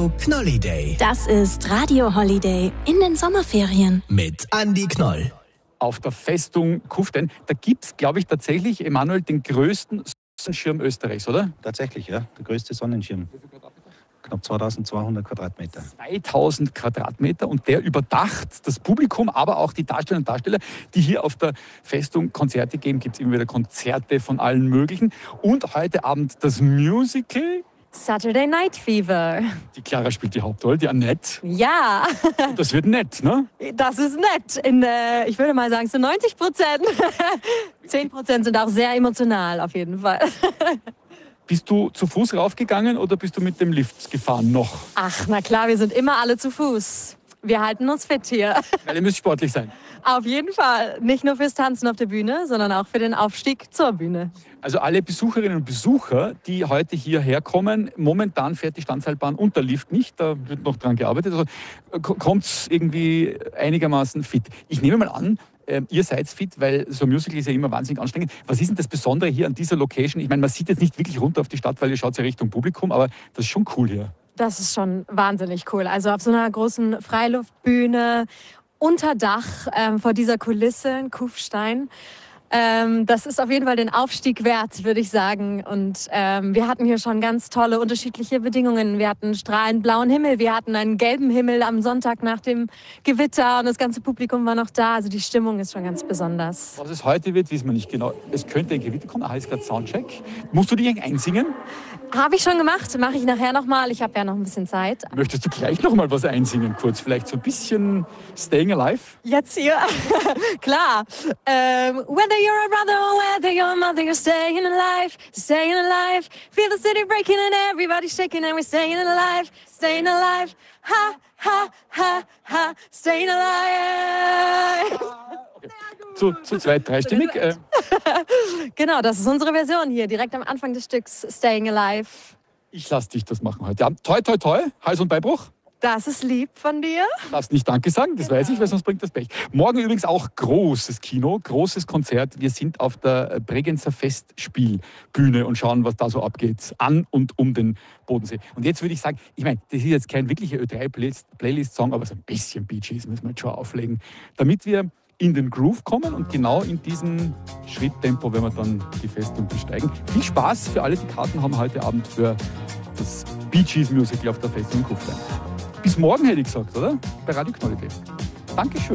Radio Knolliday. Das ist Radio Holiday in den Sommerferien. Mit Andi Knoll. Auf der Festung Kufstein, da gibt es, glaube ich, tatsächlich, Emanuel, den größten Sonnenschirm Österreichs, oder? Tatsächlich, ja. Der größte Sonnenschirm. Knapp 2200 Quadratmeter. 2000 Quadratmeter und der überdacht das Publikum, aber auch die Darstellerinnen und Darsteller, die hier auf der Festung Konzerte geben. Gibt es immer wieder Konzerte von allen möglichen. Und heute Abend das Musical. Saturday Night Fever. Die Clara spielt die Hauptrolle, die Annette. Ja. Und das wird nett, ne? Das ist nett. Ich würde mal sagen, so 90%. 10% sind auch sehr emotional, auf jeden Fall. Bist du zu Fuß raufgegangen oder bist du mit dem Lift gefahren noch? Ach, na klar, wir sind immer alle zu Fuß. Wir halten uns fit hier. Weil ihr müsst sportlich sein. Auf jeden Fall. Nicht nur fürs Tanzen auf der Bühne, sondern auch für den Aufstieg zur Bühne. Also alle Besucherinnen und Besucher, die heute hierher kommen, momentan fährt die Standseilbahn und der Lift nicht, da wird noch dran gearbeitet. Also kommt es irgendwie einigermaßen fit. Ich nehme mal an, ihr seid fit, weil so ein Musical ist ja immer wahnsinnig anstrengend. Was ist denn das Besondere hier an dieser Location? Ich meine, man sieht jetzt nicht wirklich runter auf die Stadt, weil ihr schaut ja Richtung Publikum, aber das ist schon cool hier. Das ist schon wahnsinnig cool. Also auf so einer großen Freiluftbühne, unter Dach, vor dieser Kulisse in Kufstein. Das ist auf jeden Fall den Aufstieg wert, würde ich sagen. Und wir hatten hier schon ganz tolle, unterschiedliche Bedingungen. Wir hatten strahlend blauen Himmel, wir hatten einen gelben Himmel am Sonntag nach dem Gewitter und das ganze Publikum war noch da. Also die Stimmung ist schon ganz besonders. Was es heute wird, wissen wir nicht genau. Es könnte ein Gewitter kommen, ist gerade Soundcheck. Musst du dich einsingen? Habe ich schon gemacht, mache ich nachher nochmal. Ich habe ja noch ein bisschen Zeit. Möchtest du gleich noch mal was einsingen, kurz? Vielleicht so ein bisschen Staying Alive? Jetzt hier? Klar. Whether you're a brother or whether you're a mother, you're staying alive, staying alive. Feel the city breaking and everybody shaking and we're staying alive, staying alive. Ha, ha, ha, ha, staying alive. Okay. Zu zweit, dreistimmig. Genau, das ist unsere Version hier, direkt am Anfang des Stücks, Staying Alive. Ich lasse dich das machen heute Abend. Toi, toi, toi, Hals- und Beibruch. Das ist lieb von dir. Du darfst nicht Danke sagen, das weiß ich, weil sonst bringt das Pech. Morgen übrigens auch großes Kino, großes Konzert. Wir sind auf der Bregenzer Festspielbühne und schauen, was da so abgeht, an und um den Bodensee. Und jetzt würde ich sagen, ich meine, das ist jetzt kein wirklicher Ö3-Playlist-Song, aber so ein bisschen Bee Gees müssen wir jetzt schon auflegen, damit wir in den Groove kommen und genau in diesem Schritttempo werden wir dann die Festung besteigen. Viel Spaß für alle, die Karten haben heute Abend für das Bee Gees Musical auf der Festung in Kufstein. Bis morgen hätte ich gesagt, oder? Bei Radio Knolliday. Dankeschön.